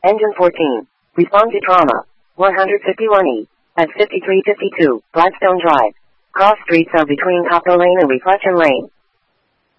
Engine 14. Respond to trauma. 151E. At 5352, Gladstone Drive. Cross streets are between Copper Lane and Reflection Lane.